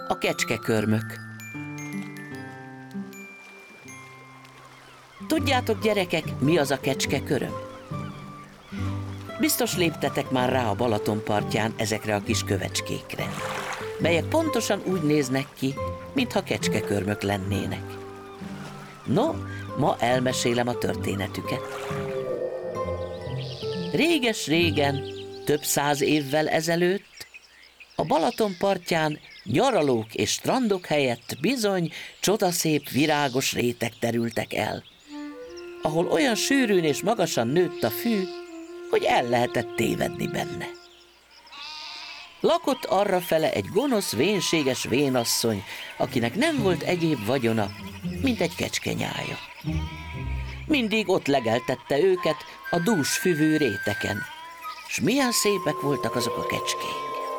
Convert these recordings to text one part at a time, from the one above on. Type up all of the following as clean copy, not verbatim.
A kecskekörmök. Tudjátok, gyerekek, mi az a kecskeköröm? Biztos léptetek már rá a Balaton partján ezekre a kis kövecskékre, melyek pontosan úgy néznek ki, mintha kecskekörmök lennének. No, ma elmesélem a történetüket. Réges-régen, több 100 évvel ezelőtt a Balaton partján nyaralók és strandok helyett bizony csodaszép virágos rétek terültek el, ahol olyan sűrűn és magasan nőtt a fű, hogy el lehetett tévedni benne. Lakott arrafele egy gonosz, vénséges vénasszony, akinek nem volt egyéb vagyona, mint egy kecskenyája. Mindig ott legeltette őket a dús füvű réteken, s milyen szépek voltak azok a kecskék.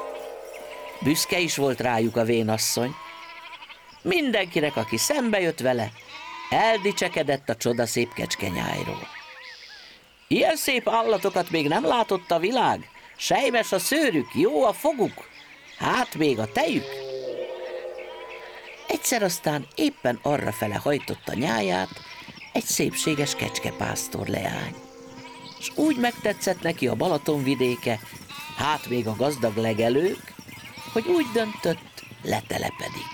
Büszke is volt rájuk a vénasszony. Mindenkinek, aki szembe jött vele, eldicsekedett a csodaszép kecskenyájról. Ilyen szép állatokat még nem látott a világ, sejmes a szőrük, jó a foguk, hát még a tejük. Egyszer aztán éppen arrafele hajtotta nyáját egy szépséges kecskepásztor leány, és úgy megtetszett neki a Balaton vidéke, hát még a gazdag legelők, hogy úgy döntött, letelepedik.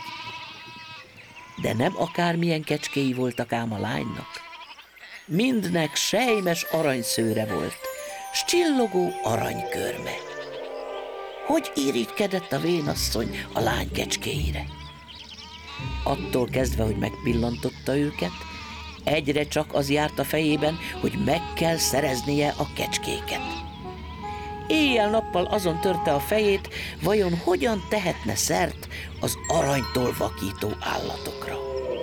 De nem akármilyen kecskéi voltak ám a lánynak. Mindnek sejmes aranyszőre volt, s csillogó aranykörme. Hogy irigykedett a vénasszony a lány kecskéire? Attól kezdve, hogy megpillantotta őket, egyre csak az járt a fejében, hogy meg kell szereznie a kecskéket. Éjjel-nappal azon törte a fejét, vajon hogyan tehetne szert az aranytól vakító állatokra.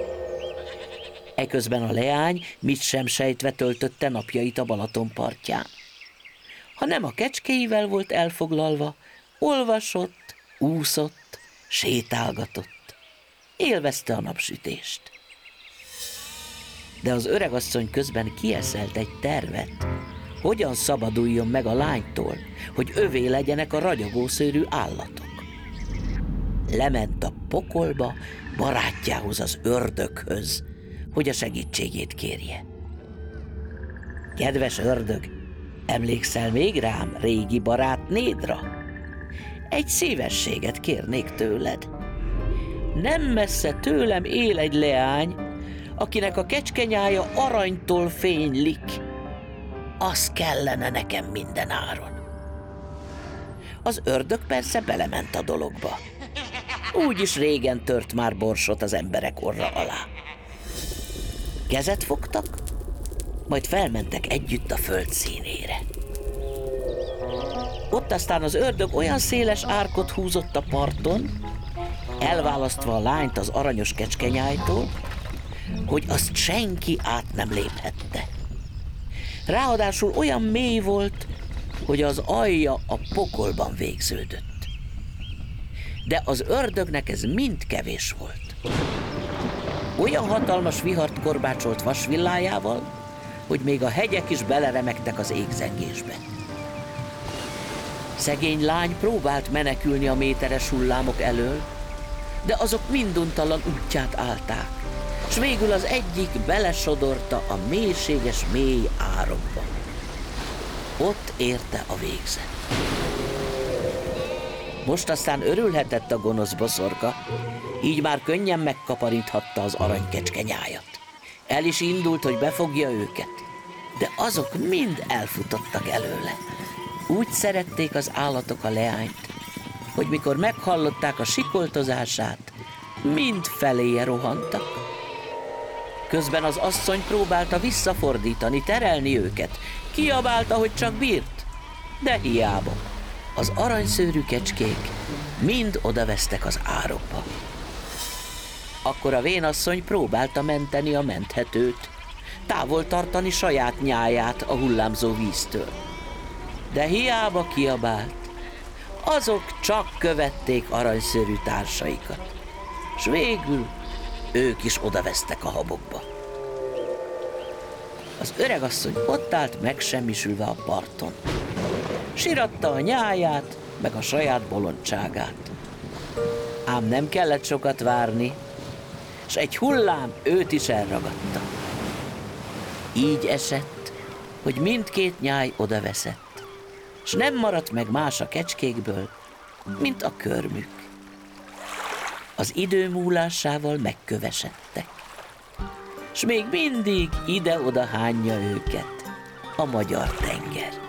Eközben a leány mit sem sejtve töltötte napjait a Balaton partján. Ha nem a kecskéivel volt elfoglalva, olvasott, úszott, sétálgatott. Élvezte a napsütést. De az öregasszony közben kieszelt egy tervet, hogyan szabaduljon meg a lánytól, hogy övé legyenek a ragyogószőrű állatok. Lement a pokolba barátjához, az ördöghöz, hogy a segítségét kérje. Kedves ördög, emlékszel még rám, régi barátnédra? Egy szívességet kérnék tőled. Nem messze tőlem él egy leány, akinek a kecskenyája aranytól fénylik. Az kellene nekem minden áron. Az ördög persze belement a dologba. Úgyis régen tört már borsot az emberek orra alá. Kezet fogtak, majd felmentek együtt a föld színére. Ott aztán az ördög olyan széles árkot húzott a parton, elválasztva a lányt az aranyos kecskenyájtól, hogy azt senki át nem léphette. Ráadásul olyan mély volt, hogy az alja a pokolban végződött. De az ördögnek ez mind kevés volt. Olyan hatalmas vihart korbácsolt vasvillájával, hogy még a hegyek is beleremegtek az égzengésbe. Szegény lány próbált menekülni a méteres hullámok elől, de azok minduntalan útját állták, s végül az egyik belesodorta a mélységes mély árokba. Ott érte a végzet. Most aztán örülhetett a gonosz boszorka, így már könnyen megkaparinthatta az aranykecskenyájat. El is indult, hogy befogja őket, de azok mind elfutottak előle. Úgy szerették az állatok a leányt, hogy mikor meghallották a sikoltozását, mind feléje rohantak. Közben az asszony próbálta visszafordítani, terelni őket. Kiabálta, hogy csak bírt, de hiába. Az aranyszőrű kecskék mind odavesztek az árokba. Akkor a vénasszony próbálta menteni a menthetőt, távol tartani saját nyáját a hullámzó víztől. De hiába kiabált, azok csak követték aranyszőrű társaikat, s végül ők is odavesztek a habokba. Az öregasszony ott állt megsemmisülve a parton. Siratta a nyáját, meg a saját bolondságát. Ám nem kellett sokat várni, s egy hullám őt is elragadta. Így esett, hogy mindkét nyáj odaveszett, s nem maradt meg más a kecskékből, mint a körmük. Az idő múlásával megkövesedtek, s még mindig ide-oda hányja őket a magyar tenger.